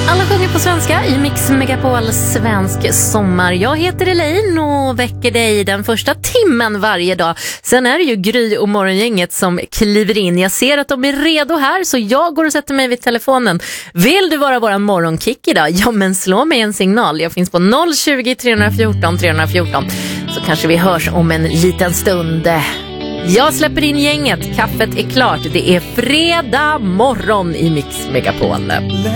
Alla sjunger på svenska i Mix Megapol svensk sommar. Jag heter Elaine och väcker dig den första timmen varje dag. Sen är det ju Gry och Morgongänget som kliver in. Jag ser att de är redo här, så jag går och sätter mig vid telefonen. Vill du vara våran morgonkick idag? Ja, men slå mig en signal. Jag finns på 020 314 314. Så kanske vi hörs om en liten stund. Jag släpper in gänget. Kaffet är klart. Det är fredag morgon i Mix Megapol.